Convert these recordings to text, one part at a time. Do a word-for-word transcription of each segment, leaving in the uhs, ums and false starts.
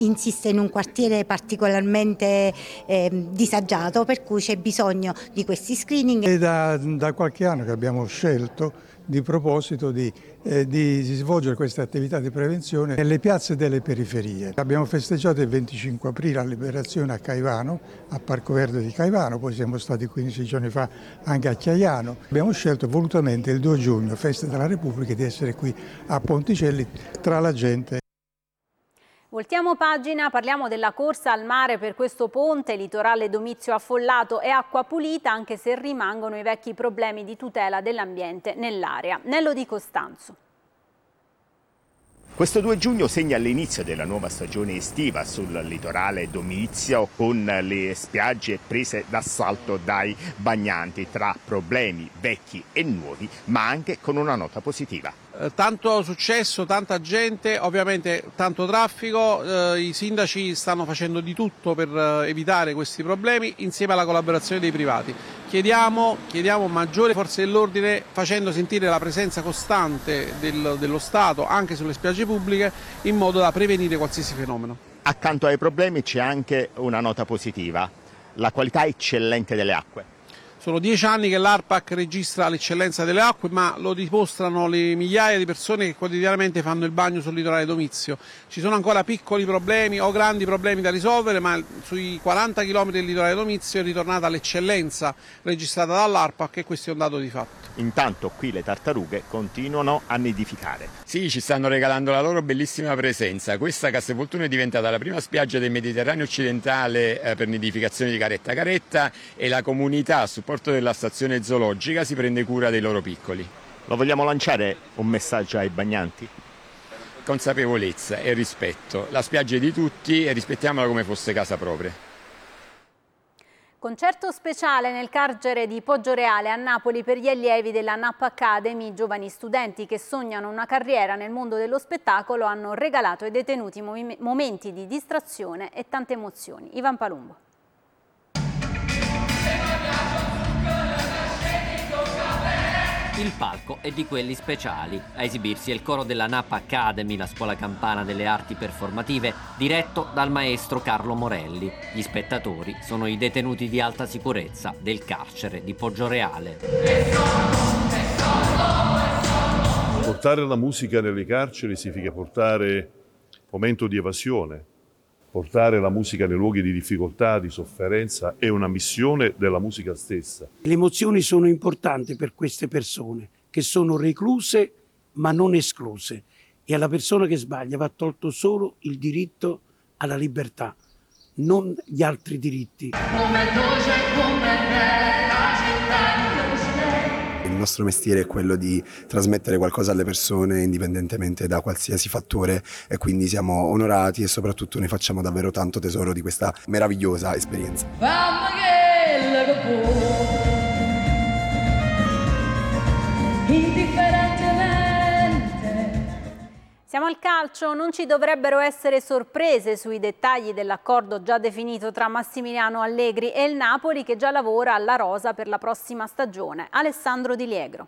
Insiste in un quartiere particolarmente eh, disagiato, per cui c'è bisogno di questi screening. È da, da qualche anno che abbiamo scelto di proposito di, eh, di svolgere queste attività di prevenzione nelle piazze delle periferie. Abbiamo festeggiato il venticinque aprile la liberazione a Caivano, a Parco Verde di Caivano, poi siamo stati quindici giorni fa anche a Chiaiano. Abbiamo scelto volutamente il due giugno, festa della Repubblica, di essere qui a Ponticelli tra la gente. Voltiamo pagina, parliamo della corsa al mare per questo ponte, litorale Domizio affollato e acqua pulita, anche se rimangono i vecchi problemi di tutela dell'ambiente nell'area. Nello di Costanzo. Questo due giugno segna l'inizio della nuova stagione estiva sul litorale Domizio, con le spiagge prese d'assalto dai bagnanti, tra problemi vecchi e nuovi, ma anche con una nota positiva. Eh, tanto successo, tanta gente, ovviamente tanto traffico, eh, i sindaci stanno facendo di tutto per eh, evitare questi problemi insieme alla collaborazione dei privati. Chiediamo, chiediamo maggiore forze dell'ordine, facendo sentire la presenza costante del, dello Stato anche sulle spiagge pubbliche, in modo da prevenire qualsiasi fenomeno. Accanto ai problemi c'è anche una nota positiva, la qualità eccellente delle acque. Sono dieci anni che l'ARPAC registra l'eccellenza delle acque, ma lo dimostrano le migliaia di persone che quotidianamente fanno il bagno sul litorale Domizio. Ci sono ancora piccoli problemi o grandi problemi da risolvere, ma sui quaranta chilometri del litorale Domizio è ritornata l'eccellenza registrata dall'ARPAC e questo è un dato di fatto. Intanto qui le tartarughe continuano a nidificare. Sì, ci stanno regalando la loro bellissima presenza. Questa Castelvolturno è diventata la prima spiaggia del Mediterraneo occidentale eh, per nidificazione di caretta caretta, e la comunità a supporto della stazione zoologica si prende cura dei loro piccoli. Lo vogliamo lanciare un messaggio ai bagnanti? Consapevolezza e rispetto. La spiaggia è di tutti e rispettiamola come fosse casa propria. Concerto speciale nel carcere di Poggioreale a Napoli per gli allievi della N A P Academy. I giovani studenti che sognano una carriera nel mondo dello spettacolo hanno regalato ai detenuti momenti di distrazione e tante emozioni. Ivan Palumbo. Il palco è di quelli speciali. A esibirsi è il coro della N A P Academy, la scuola campana delle arti performative, diretto dal maestro Carlo Morelli. Gli spettatori sono i detenuti di alta sicurezza del carcere di Poggioreale. Portare la musica nelle carceri significa portare momento di evasione. Portare la musica nei luoghi di difficoltà, di sofferenza, è una missione della musica stessa. Le emozioni sono importanti per queste persone, che sono recluse ma non escluse. E alla persona che sbaglia va tolto solo il diritto alla libertà, non gli altri diritti. Il nostro mestiere è quello di trasmettere qualcosa alle persone indipendentemente da qualsiasi fattore, e quindi siamo onorati e soprattutto ne facciamo davvero tanto tesoro di questa meravigliosa esperienza. Siamo al calcio, non ci dovrebbero essere sorprese sui dettagli dell'accordo già definito tra Massimiliano Allegri e il Napoli, che già lavora alla rosa per la prossima stagione. Alessandro Di Liegro.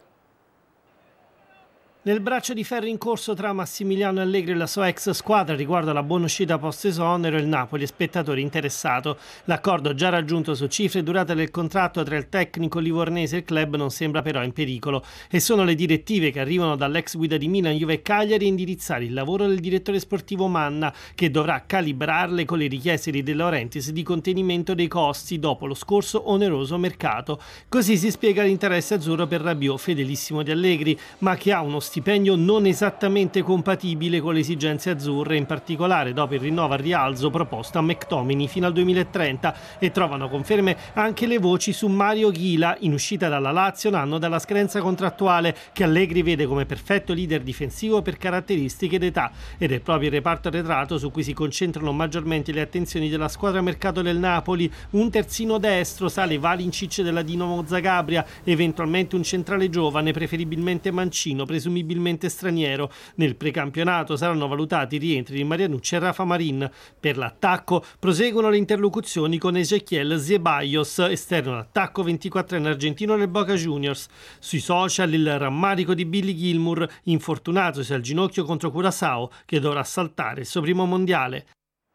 Nel braccio di ferro in corso tra Massimiliano Allegri e la sua ex squadra riguardo alla buona uscita post-esonero, il Napoli è spettatore interessato. L'accordo già raggiunto su cifre e durata del contratto tra il tecnico livornese e il club non sembra però in pericolo, e sono le direttive che arrivano dall'ex guida di Milan, Juve e Cagliari a indirizzare il lavoro del direttore sportivo Manna, che dovrà calibrarle con le richieste di De Laurentiis di contenimento dei costi dopo lo scorso oneroso mercato. Così si spiega l'interesse azzurro per Rabiot, fedelissimo di Allegri, ma che ha uno stipendio non esattamente compatibile con le esigenze azzurre, in particolare dopo il rinnovo al rialzo proposto a McTominay fino al duemilatrenta, e trovano conferme anche le voci su Mario Ghila, in uscita dalla Lazio un anno dalla scadenza contrattuale, che Allegri vede come perfetto leader difensivo per caratteristiche d'età, ed è proprio il reparto arretrato su cui si concentrano maggiormente le attenzioni della squadra mercato del Napoli. Un terzino destro, sale Valincic della Dinamo Zagabria, eventualmente un centrale giovane, preferibilmente mancino, presumibilmente straniero. Nel precampionato saranno valutati i rientri di Marianucci e Rafa Marin. Per l'attacco proseguono le interlocuzioni con Ezequiel Zeballos, esterno d'attacco ventiquattrenne argentino del Boca Juniors. Sui social il rammarico di Billy Gilmour, infortunatosi al ginocchio contro Curaçao, che dovrà saltare il suo primo mondiale.